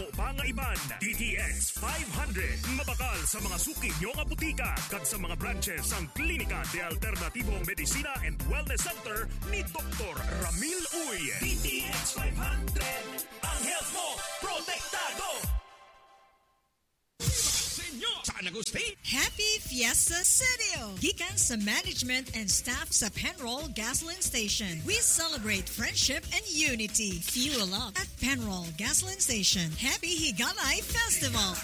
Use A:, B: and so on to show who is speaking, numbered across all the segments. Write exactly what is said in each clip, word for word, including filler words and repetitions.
A: dako pa nga iban. D T X five hundred. Mabakal sa mga suki nyo nga butika kag sa mga branches ang Klinika de Alternativo Medicina and Wellness Center ni Doctor Ramil Uy. D T X five hundred. Ang health mo, protektado! Saan Agustin?
B: Happy Fiesta City! Gikan sa management and staff sa Penroll Gasoline Station. We celebrate friendship and unity. Fuel up at Penroll Gasoline Station. Happy Higanay Festival!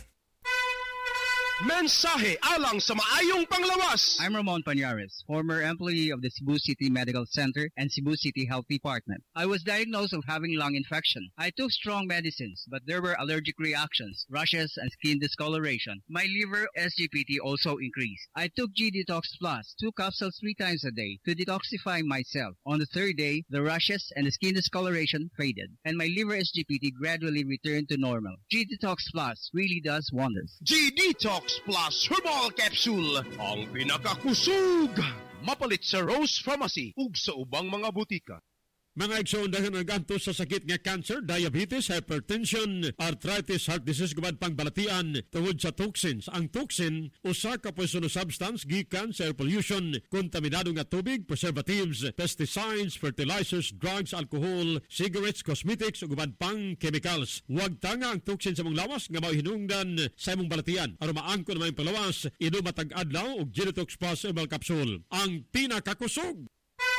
C: Mensahe alang sa maayong panglawas.
D: I'm Ramon Pañares, former employee of the Cebu City Medical Center and Cebu City Health Department. I was diagnosed of having lung infection. I took strong medicines, but there were allergic reactions, rashes, and skin discoloration. My liver S G P T also increased. I took G Detox Plus, two capsules three times a day to detoxify myself. On the third day, the rashes and the skin discoloration faded, and my liver S G P T gradually returned to normal. G Detox Plus really does wonders.
C: G Detox Plus Herbal Capsule, ang pinakakusog. Mapalit sa Rose Pharmacy ug sa ubang mga butika.
E: Mga igsoon dahil naganto sa sakit nga cancer, diabetes, hypertension, arthritis, heart disease, gubad pang balatian tungod sa toxins. Ang toxin, usa ka poisonous substance gikan sa air pollution, kontaminado nga tubig, preservatives, pesticides, fertilizers, drugs, alcohol, cigarettes, cosmetics, ug gubad pang chemicals. Huwag tanga ang toxin sa mong lawas nga mauhinungdan sa imong balatian. Aron maangkon na may palawas, inom matag adlaw og Genetox Plus Herbal Capsule. Ang pinakakusog.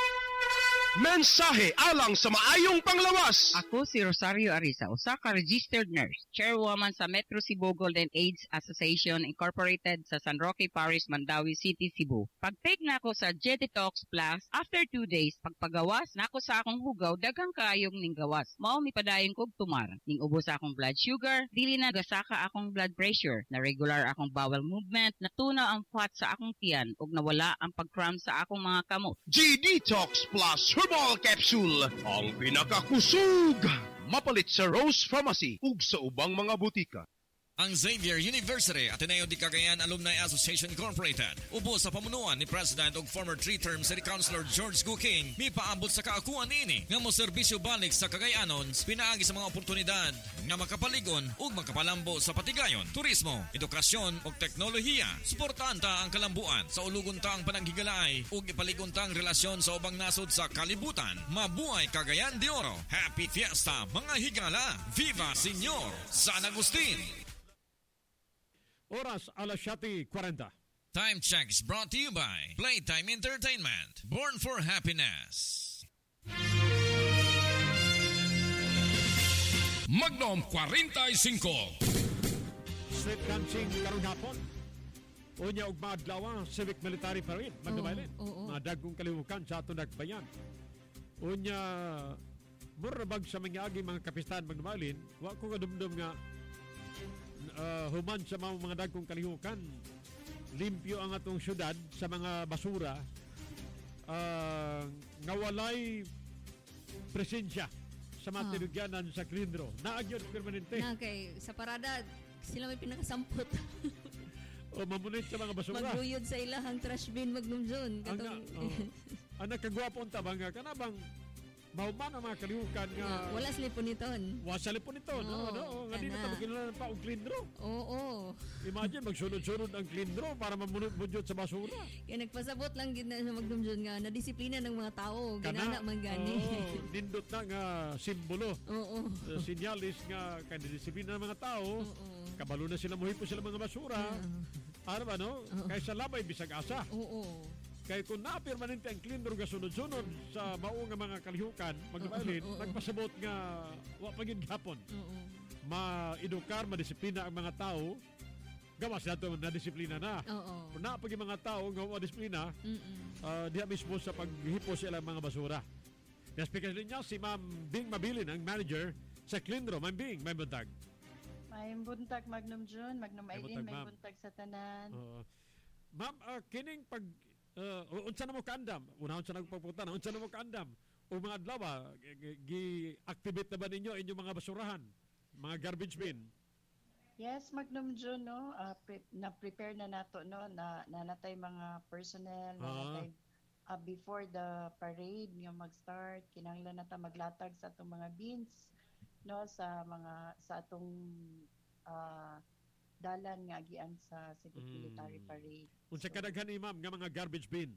C: Mensahe alang sa maayong panglawas.
F: Ako si Rosario Arisa, usa ka registered nurse, chairwoman sa Metro Cebu Golden AIDS Association Incorporated sa San Roque Parish, Mandawi City, Cebu. Pag-take na ako sa Genetox Plus, after two days, pagpagawas na ako sa akong hugaw, daghang kaayong ning gawas. Mao mi padayon kog tumar. Ning ubos akong blood sugar, dili na gasaka akong blood pressure, na regular akong bowel movement, natunaw ang fat sa akong tiyan, ug nawala ang pag-cramp sa akong mga kamot.
C: G Detox Plus Herbal Capsule, ang pinakakusog. Mapalit sa Rose Pharmacy ug sa ubang mga butika.
G: Ang Xavier University Ateneo de Cagayan Alumni Association Incorporated, ubo sa pamunuan ni President ug former three-term City Councilor George Guking, mi paambot sa kaakuan ini nga mo serbisyo balik sa Cagayanon, pinaagi sa mga oportunidad nga makapaligon ug makapalambo sa patigayon, turismo, edukasyon ug teknolohiya. Suportahan ta ang kalambuan sa ulugon ta ang pananghigalay ug ipaligon ta ang relasyon sa ubang nasod sa kalibutan. Mabuhay Cagayan de Oro. Happy Fiesta mga higala. Viva Señor San Agustin.
E: Oras alas siyete kwarenta.
G: Time check is brought to you by Playtime Entertainment. Born for happiness.
H: Magnum forty-five.
E: Street dancing karong hapon. Unya og maadlaw civic military parade magdabaylin.
I: Oo, oo.
E: Mga dagkong kalihukan sa aton nagbayan. Unya murabag sa mga agi mga kapistahan magdabaylin, wa ko kadumdum nga uh, human sa mga, mga dagkong kalihukan. Limpyo ang atong syudad sa mga basura. Uh, nga walay presensya sa mga
I: Ah.
E: tinugyanan sa Klindro. Naagyon permanente.
I: Na kay sa parada sila may pinakasampot.
E: O mamunit sa mga basura.
I: Magluyod sa ilahang trash bin Magnum Zone.
E: Ang
I: Katong,
E: oh, ang nagkagwapo unta ba nga kanabang mahuman ang mga kalihukan nga
I: Ah, wala slipon niton.
E: wasa lipon ito, no?
I: Oo,
E: No, nga di na
I: kana.
E: tayo kinalanan pa ang Klindro.
I: Oo.
E: Imagine magsunod-sunod ang Klindro para mamunot-munot sa basura.
I: Kaya nagpasabot lang gid na sa Magnum Zone nga nadisiplina ng mga tao.
E: Kana,
I: Ginana man gani.
E: oo, nindot na nga simbolo.
I: Oo.
E: Uh, sinyalis nga kanidisiplina ng mga tao.
I: Oo.
E: Kabalo na sila muhipo sila mga basura. Ano ba, no? Kaysa labay bisag asa.
I: Oo.
E: Kaya kung na-permanente ang Klindro nga sunod-sunod sa mao nga mga kalihukan, magbabalin,
I: Oo, oo, oo.
E: nagpasabot nga wa pagid gapon.
I: Oo.
E: Ma-edukar, madisiplina ang mga tao, gawas na ito na disiplina na.
I: Oo.
E: Kung napagi mga tao nga wa disiplina,
I: Mm-mm.
E: uh, diha mismo sa paghipo sila ng mga basura. Na-speaker niya si Ma'am Bing Mabilin, ang manager sa Klindro. Ma'am Bing, may buntag.
J: May buntag Magnum June, Magnum
E: May
J: Aileen,
E: buntag,
J: may
E: ma'am.
J: buntag sa tanan.
E: Uh, Ma'am, uh, kining pag uh, unsa na mo kaandam? Unahon sa nagpagpunta, unsa na mo kaandam? O mga adlaw ba, gi-activate na ba ninyo inyong mga basurahan? Mga garbage bin?
J: Yes, Magnum June, no, ah, pre- na-prepare na nato, no, na nanatay mga personnel,
E: Ah.
J: nanatay ah, before the parade nga mag-start, kinahanglan nata maglatag sa atong mga bins no sa mga sa atong ah, dalan nga agian sa Civic
E: Mm.
J: Military Parade.
E: Unsa
J: So,
E: kadaghan ni ma'am nga mga garbage bin?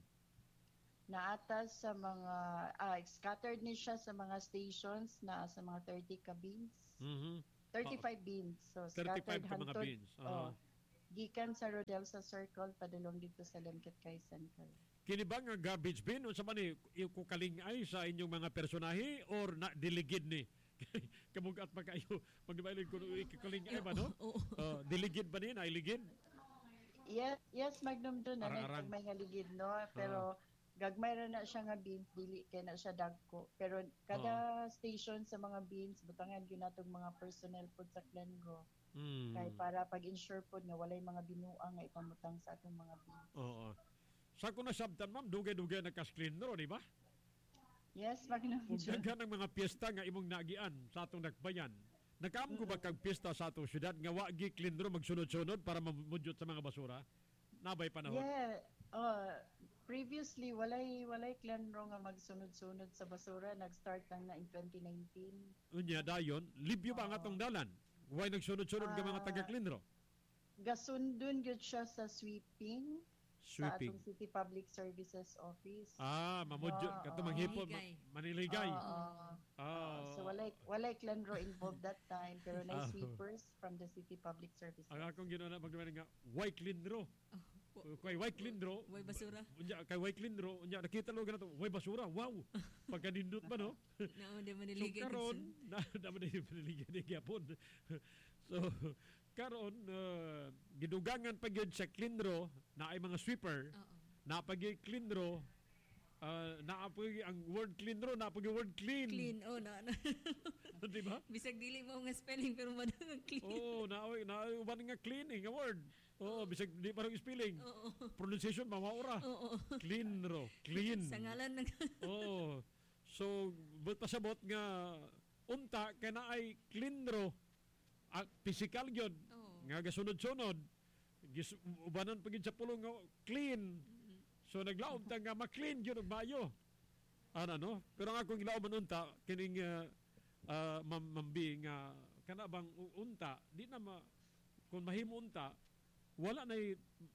J: naatas sa mga ah, scattered ni siya sa mga stations na sa mga thirty ka bins.
E: Mhm.
J: thirty-five bins. So
E: thirty-five
J: scattered
E: ka mga
J: hantod,
E: bins.
J: oh,
E: Ah.
J: gikan sa Rodel sa Circle padulong dito sa Lemkit kay Central.
E: Kini ba nga garbage bin unsa man ni kukalingay sa inyong mga personahe or na delegate ni? Kamugat pa kayo magbailin kuno ikakalingay ba no?
I: Oo.
E: Uh, delegate ba ni na iligid?
J: Yes, yes Magnum doon na
E: Arang-arang.
J: may nga ligid no, pero gagmay ra na siya nga beans dili kay na siya dagko. Pero kada station sa mga beans butangan gyud natong mga personnel pud sa Clenro.
E: Mm.
J: Kay para pag-ensure pod nga walay mga binuang nga ipamutang sa atong mga beans.
E: Oo. Sa ko na sabtan ma'am dugay-dugay na kasklindro di ba?
J: Yes, Magnum
E: Ug
J: Jun.
E: daghan ng mga piyesta nga imong nagian sa atong nagbayan. Nakaam ko ba kag piyesta sa atong syudad nga wa gi klindro magsunod-sunod para mamudyot sa mga basura? Nabay panahon.
J: Yeah. Oh, previously walay walay Clenro nga magsunod-sunod sa basura, nag-start lang na in twenty nineteen.
E: Unya dayon, libyo ba ang
J: Oo.
E: atong dalan? Way nagsunod-sunod nga mga
J: Ah,
E: taga-klindro?
J: Gasundon gyud siya sa sweeping, sa
E: Sweeping.
J: atong City Public Services Office.
E: Ah, mamudyot
J: Oo.
E: kato manghipon
I: Maniligay.
E: ma- maniligay.
J: Oo.
E: Ah.
J: So walay walay Clenro involved that time pero na
E: Ah.
J: sweepers from the City Public Services.
E: Ang akong ginawa magdumani nga way klindro.
I: Oh,
E: Kay way klindro.
I: Way basura.
E: Unya kay way klindro, unya nakita lo ganato, way basura. Wow. Pagkanindot ba no?
I: Na di
E: So
I: maniligay.
E: karon na naman na yung paniligyan ni Gyapon. So karon uh, gidugangan pa gyud sa klindro na ay mga sweeper.
I: Oo.
E: Napagi klindro, uh, naapagi ang word klindro, napagi word clean.
I: Clean. Oh, na. na.
E: Di ba?
I: Bisag dili mo nga spelling pero madang clean.
E: Oo, naoy na uban nga cleaning nga word. Oo, bisag di parang spelling.
I: Oo.
E: Pronunciation mamaura.
I: Oo.
E: Klindro, clean.
I: Sa ngalan ng
E: Oo. So, but pasabot nga unta kay na ay klindro at physical gyud
I: Oo.
E: nga gasunod-sunod. Gis ubanan pagid sa pulong nga clean. So naglaom ta nga ma-clean gyud og maayo. Ano no? Pero ang akong gilaom unta kining uh, uh, mam mambi nga kana bang u- unta di na ma kung mahimo unta wala na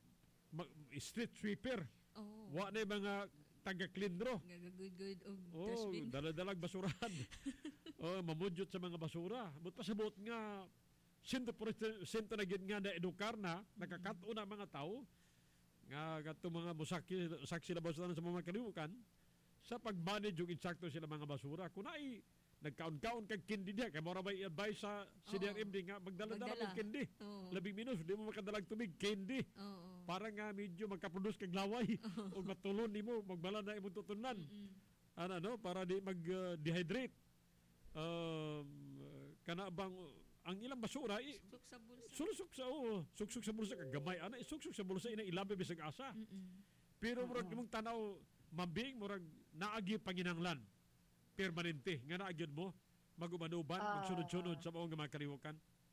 E: street sweeper.
I: Oh.
E: Wa na mga taga-klindro.
I: Gagagud-gud og
E: Oh,
I: dustbin.
E: dala-dalag basurahan. Oh, mamudyot sa mga basura. But pasabot nga sento porsyento na gid nga na edukar na nakakato na mga tao nga kadto mga musaki saksi labaw sa sa mga kalibukan sa pag-manage yung insakto sila mga basura. Kung ay nagkaon-kaon kag kindi diha kay mora may advice sa C D R M D nga magdala-dala
I: Magdala.
E: og kindi.
I: Oo.
E: Labing minus di mo makadalag tubig kindi.
I: Oo.
E: Para nga medyo magka-produce kag laway o matulon nimo magbala na imong tutunan.
I: Mm-mm.
E: Ano no para di mag-dehydrate. Um, kana bang ang ilang basura i,
I: Suksok sa bulsa.
E: sulusok sa oh, suksok sa bulsa kag gamay ana suksok sa bulsa ina ilabi bisag asa.
I: Mm-mm.
E: Pero murag nimong tanaw mambing murag naagi panginanglan permanente nga naagyod mo magumanuban
J: Ah.
E: magsunod-sunod sa mga mga kaliwakan.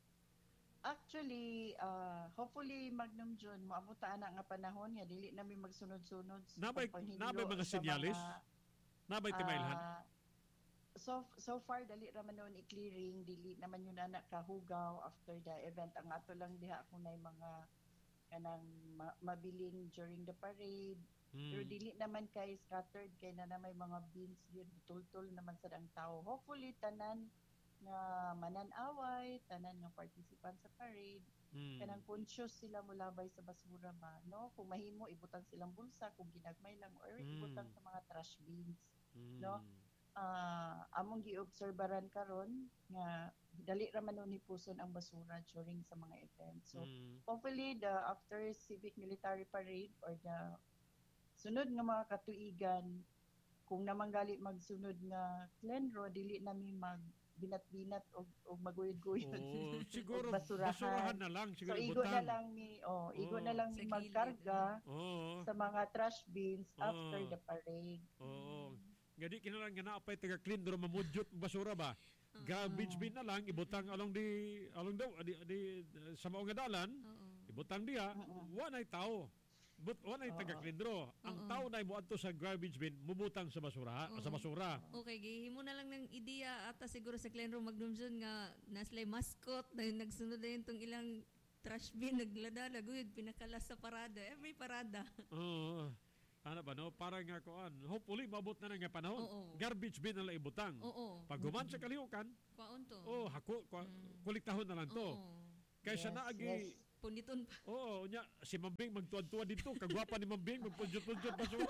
J: Actually, uh, hopefully Magnum June moabot ana nga panahon nga dili nami magsunod-sunod sa
E: Nabay
J: pagpanghiglo
E: nabay mga
J: sa
E: senyalis. Nabay timailhan.
J: ah, so so far dali ra man noon i-clearing, dili naman yun anak kahugaw after the event. Ang ato lang diha kung nay mga kanang ma- mabiling during the parade.
E: Hmm.
J: Pero dili naman kay scattered kay na na may mga beans yun tultul naman sa ang tao. Hopefully tanan nga mananaway, tanan nga participant sa parade,
E: Hmm.
J: kanang conscious sila mulabay sa basura ba, no? Kung mahimo ibutang silang bulsa, kung ginagmay lang or
E: Mm.
J: ibutang sa mga trash bins.
E: Hmm.
J: no? Ah, among giobserbaran karon nga dali ra man nun hipuson ang basura during sa mga events. So
E: Hmm.
J: hopefully the after civic military parade or the sunod nga mga katuigan kung namanggali magsunod nga Clenro dili nami mag binat-binat og og maguyod-guyod.
E: Oh, siguro
J: og basurahan.
E: basurahan na lang
J: So
E: siguro
J: igo na
E: ibutang.
J: lang ni oh, igo
E: Oh.
J: na lang
I: Sa
J: ni
I: gilid,
J: magkarga
E: Oo.
J: sa mga trash bins after
E: Oh.
J: the parade.
E: Oo. Gadi kinalang nga naapay taga klindro mamudyot og basura ba? Garbage bin na lang ibutang along di along daw di, di, sa mao nga dalan
I: Oo.
E: ibutang diha
J: Oo.
E: wa nay tao. But wala yung taga-klindro. Ang tao na mo adto sa garbage bin, mubutang sa basura,
I: Oo.
E: sa basura.
I: Okay, gihimo na lang ng ideya ata siguro sa Glenro Magnum Zone nga naslay mascot na nagsunod na yun tong ilang trash bin naglada laguyod pinakalas sa parada every parada.
E: Oo. Ano ba no? Para nga kuan. Hopefully mabot na nga panahon.
I: Oo.
E: Garbage bin na lang ibutang.
I: Oo.
E: Pag guman sa kalihukan,
I: Kwaon to.
E: oh, hako, kwa, kuliktahon na lang to.
I: Oo.
E: Kaysa
J: Yes,
E: naagi
J: yes.
I: Puniton pa.
E: Oo, nya si Mambing magtuad-tuad dito, kagwapa ni Mambing magpunjut-punjut basura.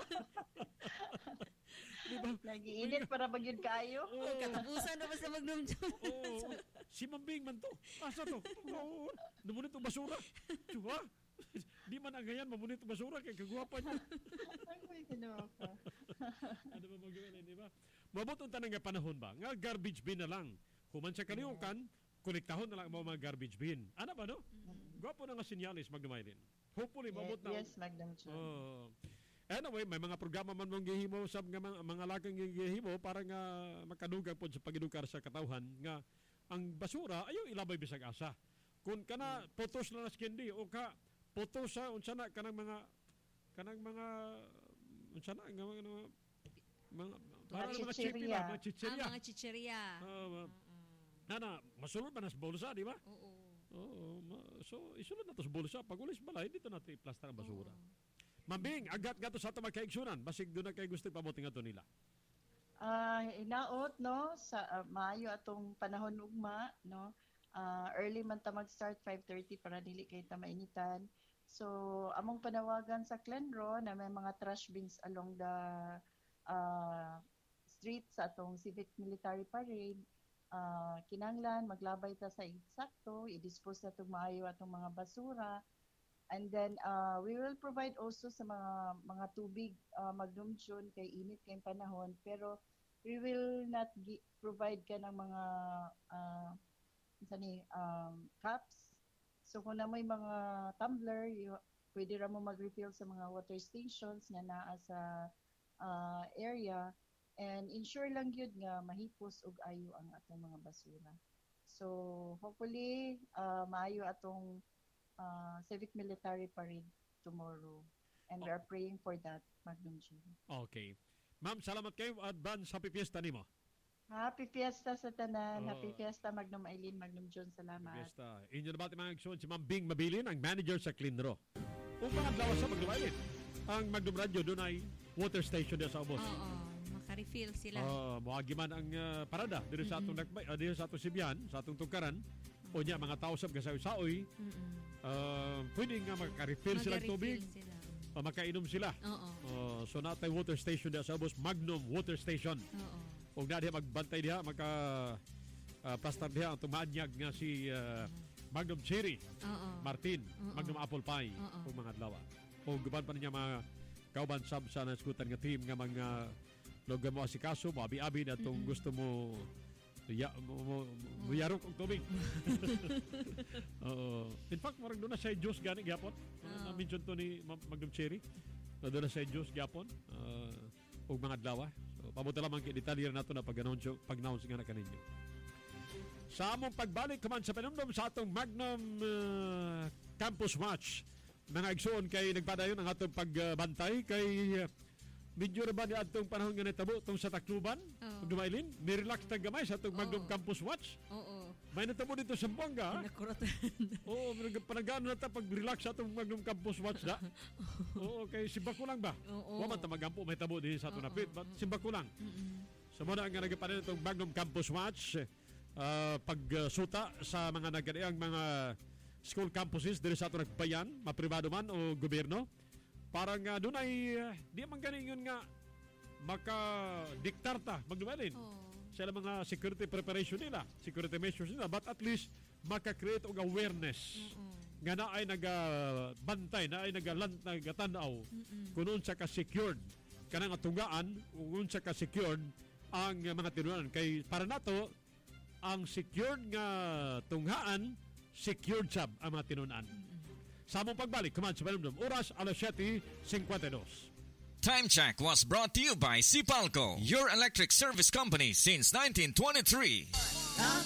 E: Di ba?
J: Nag-iinit para magyud kayo.
E: Oo.
I: Katapusan na ba sa Magnum Zone?
E: Oo. Si Mambing man to. Asa to? Oo. Namunit ang basura. Diba? Di man ang ganyan, mamunit ang basura kay kagwapa niya.
J: Ay, may ginawa ka.
E: Ano ba magawin, di ba? Mabot ang tanang nga panahon ba? Nga garbage bin na lang. Human sa kaliukan, konektahon na lang ang mga garbage bin. Ano ba, no? Gwapo na nga sinyalis, Magnum Eileen. Hopefully, mabot na.
J: Yes, Magnum John.
E: Oh. Anyway, may mga programa man mong gihimo sa mga, mga lakang gihimo para nga makadugang po sa pagidukar sa katawhan nga ang basura ayaw ilabay bisag asa. Kung kana putos na nas kendi o ka putos sa unsa na kanang mga kanang mga unsa na nga mga mga para mga chichirya, mga chichirya.
I: Ah, mga chichirya.
E: Uh, Nana, masulod ba nas bulsa, di ba?
I: Oo.
E: Oo. Ma- so, isulod na to sa bulsa. Pag ulis balay, dito natin i-plaster ang basura. Mambing, agat gato sa ito magkaigsunan. Basig doon na kayo gusto ipabuting ato nila.
J: Ah, inaot no sa uh, maayo atong panahon ugma no. Ah, early man ta mag-start five thirty para dili kay ta mainitan. So, among panawagan sa Glenro na may mga trash bins along the uh, street sa atong Civic Military Parade. Uh, kinanglan maglabay ta sa eksakto, i-dispose na itong maayo atong mga basura, and then uh, we will provide also sa mga mga tubig uh, Magnum John kay init kay panahon, pero we will not gi- provide ka ng mga uh, sani um, cups. So kung na may mga tumbler, you, pwede ra mo mag-refill sa mga water stations nga naa sa uh, area. And ensure lang yun nga mahipos og ayo ang atong mga basura. So hopefully uh, maayo atong uh, Civic Military Parade tomorrow. And we are praying for that, Magnum John.
E: Okay. Ma'am, salamat kayo. Advance happy fiesta nimo.
J: Happy Fiesta sa tanan.
E: Oh.
J: Happy Fiesta, Magnum Eileen, Magnum John. Salamat.
E: Fiesta. Inyo na ba mga aksyon si Ma'am Bing Mabilin, ang manager sa Glenro. Kung mga adlaw sa Magnum Eileen, ang Magnum Radio doon ay water station din sa ubos.
I: Oo. Refill sila.
E: Oh, moagi man ang uh, parada dito sa atong nakbay, uh, dito sa atong Sibian, sa atong tungkaran. O niya mga tao sab kasaoy-saoy. Uh, pwede nga maka-refill sila ng tubig.
I: Sila.
E: O makainom sila.
I: Oo.
E: Uh, so natay water station diha sa ubos, Magnum Water Station.
I: Oo.
E: Og na diha magbantay diha maka uh, pastar diha ang tumanyag nga si uh, Magnum Cherry.
I: Oo.
E: Martin,
I: Oo.
E: Magnum Apple Pie ug mga adlaw. O guban pa niya mga kauban sab sa naskutan nga team nga mga loga mo asikaso, mo abi-abi na itong mm-hmm. gusto mo ya, mo, mo, mo yarok og tubig. uh, in fact, marang doon na sa juice gani gyapon. Uh, Na-mention to ni Magnum Cherry. Na doon na sa juice gyapon. Uh, og mga adlaw. So, pabuta lamang kay detalye nato na pag-announce pag-announce nga na kaninyo. Sa among pagbalik kaman sa panumdum sa atong Magnum uh, Campus Watch. Mga igsoon kay nagpadayon ang atong pagbantay kay uh, medyo na ba ni atong panahon nga natabo itong sa Tacloban?
I: Oh.
E: Dumailin? Nirelax na gamay sa atong Magnum
I: Oh.
E: Campus Watch?
I: Oo.
E: May natabo dito sa Buanga.
I: Nakuratan.
E: Oo, panagano na ta pag-relax sa atong Magnum Campus Watch da. Oo, kay simba ko lang ba?
I: Oo.
E: Wa man ta magampo may tabo din sa atong napit, but simba ko lang. So mo na nga nagapanin itong Magnum Campus Watch uh, pagsuta sa mga nagadiang mga school campuses diri sa atong nagbayan, mapribado man o gobyerno. Parang uh, doon ay uh, di man ganing yun nga maka-diktar ta magdumalin
I: Oh.
E: sa mga security preparation nila, security measures nila, but at least maka-create og awareness
I: Mm-mm.
E: nga na ay nagabantay, na ay nagalant, nagatanaw kung unsa ka secured kanang atungaan, kung unsa ka secured ang uh, mga tinunan. Kay para nato ang secured nga tunghaan, secured sab ang mga tinunan. Sa among pagbalik, come on, sa Panumdum, oras alas siyete fifty-two.
G: Time check was brought to you by Sipalco, your electric service company since nineteen twenty-three.
B: Ang